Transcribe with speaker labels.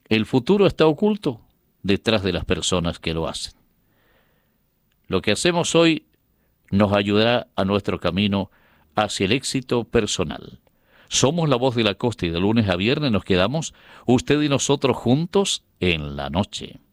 Speaker 1: El futuro está oculto detrás de las personas que lo hacen. Lo que hacemos hoy nos ayudará a nuestro camino hacia el éxito personal. Somos la voz de la costa y de lunes a viernes nos quedamos usted y nosotros juntos en la noche.